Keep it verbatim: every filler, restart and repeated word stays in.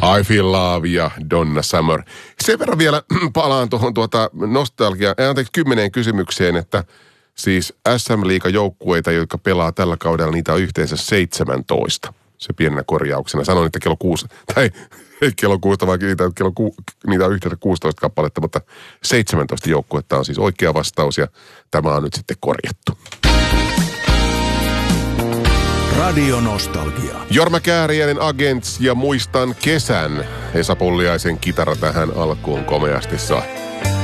I Feel Love ja Donna Summer. Sen verran vielä palaan tuohon tuota nostalgiaan, anteeksi kymmeneen kysymykseen, että siis S M-liigan joukkueita, jotka pelaa tällä kaudella, niitä on yhteensä seitsemäntoista. Se pienenä korjauksena. Sanoin, että kello kuusi, tai ei kello kuusi, vaan niitä, kello ku, niitä on yhteensä kuusitoista kappaletta, mutta seitsemäntoista joukkuetta on siis oikea vastaus ja tämä on nyt sitten korjattu. Radio Nostalgia. Jorma Kääriäinen Agents ja Muistan kesän. Esa Pulliaisen kitara tähän alkuun komeasti sai.